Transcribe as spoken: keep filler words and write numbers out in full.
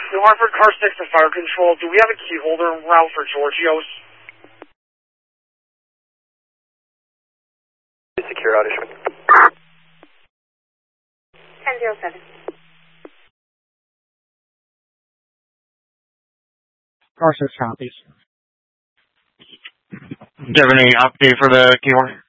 New Hartford Car six to Fire Control. Do we have a key holder en route for Giorgio's? Secure audition. ten zero seven. Car six copies. Do you have any update for the key holder?